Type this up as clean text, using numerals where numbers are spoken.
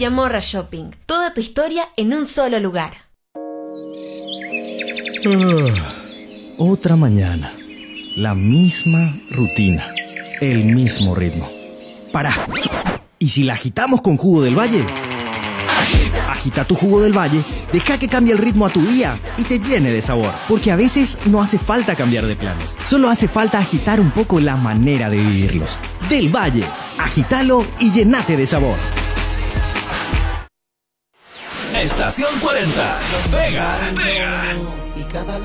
Villamorra Shopping. Toda tu historia en un solo lugar. Otra mañana. La misma rutina. El mismo ritmo. ¡Pará! ¿Y si la agitamos con Jugo del Valle? Agita tu Jugo del Valle, deja que cambie el ritmo a tu día y te llene de sabor. Porque a veces no hace falta cambiar de planes, solo hace falta agitar un poco la manera de vivirlos. Del Valle, agítalo y llenate de sabor. Estación 40. Pega.